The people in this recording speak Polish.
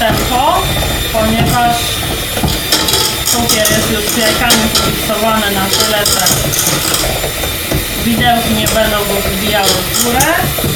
tempo, ponieważ cukier jest już z jajkami pomiksowany na tyle, że widełki nie będą go wybijały w górę.